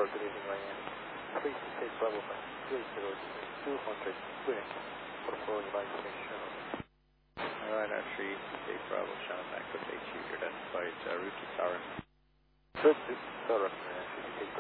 Control, good evening, Miami. Please take Bravo 200 clearing for following my information. Alright, 3, take Bravo, Shannon, back with HU, you're identified, route to Saran. Route to Saran.